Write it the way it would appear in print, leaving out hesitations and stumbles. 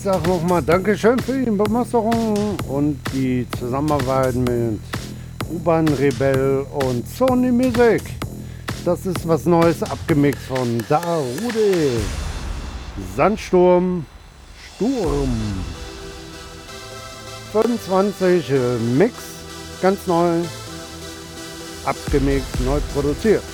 sag nochmal Dankeschön für die Bemusterung und die Zusammenarbeit mit U-Bahn Rebell und Sony Music. Das ist was Neues abgemixt von Darude. Sandsturm Sturm. 25 Mix, ganz neu, abgemixt, neu produziert.